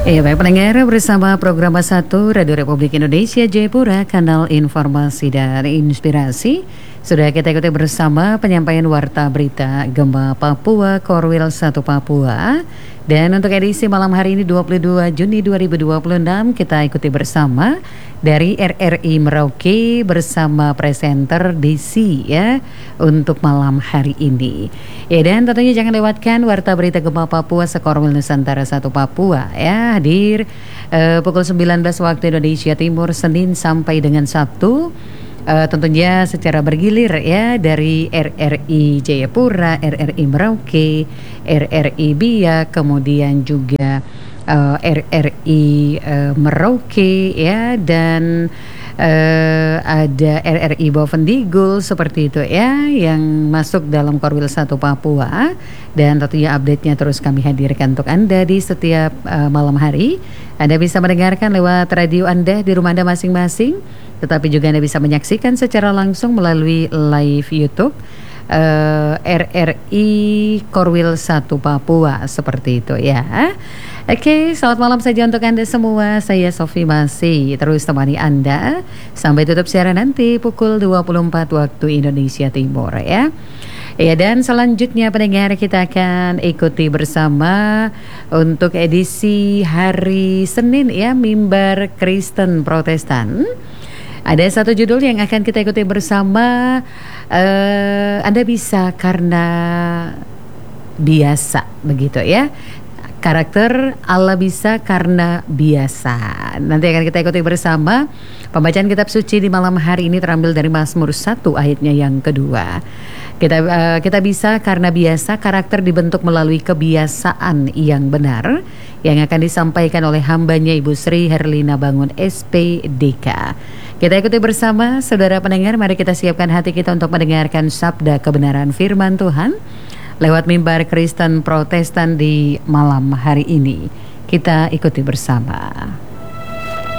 Iya baik pendengar, bersama program 1 Radio Republik Indonesia Jayapura, kanal informasi dan inspirasi. Sudah kita ikuti bersama penyampaian warta berita Gempa Papua Korwil 1 Papua. Dan untuk edisi malam hari ini 22 Juni 2026 kita ikuti bersama dari RRI Merauke bersama presenter Desi ya untuk malam hari ini. Ya, dan tentunya jangan lewatkan warta berita Gempa Papua Sekorwil Nusantara 1 Papua ya, hadir pukul 19 waktu Indonesia Timur Senin sampai dengan Sabtu. Tentunya secara bergilir ya, dari RRI Jayapura, RRI Merauke, RRI Biak, kemudian juga RRI Merauke ya, dan ada RRI Bovendigul seperti itu ya, yang masuk dalam Korwil 1 Papua. Dan tentunya update-nya terus kami hadirkan untuk Anda di setiap malam hari. Anda bisa mendengarkan lewat radio Anda di rumah Anda masing-masing, tetapi juga Anda bisa menyaksikan secara langsung melalui live YouTube RRI Korwil 1 Papua seperti itu ya. Oke, selamat malam saja untuk Anda semua. Saya Sofi masih terus temani Anda sampai tutup siaran nanti pukul 24 waktu Indonesia Timur ya. Ya, dan selanjutnya pendengar kita akan ikuti bersama untuk edisi hari Senin ya, Mimbar Kristen Protestan. Ada satu judul yang akan kita ikuti bersama, Anda bisa karena biasa, begitu ya. Karakter Allah bisa karena biasa. Nanti akan kita ikuti bersama. Pembacaan kitab suci di malam hari ini terambil dari Mazmur 1 ayatnya yang kedua. Kita bisa karena biasa, karakter dibentuk melalui kebiasaan yang benar, yang akan disampaikan oleh hambanya Ibu Sri Herlina Bangun SPDK. Kita ikuti bersama, saudara pendengar. Mari kita siapkan hati kita untuk mendengarkan sabda kebenaran firman Tuhan lewat Mimbar Kristen Protestan di malam hari ini. Kita ikuti bersama.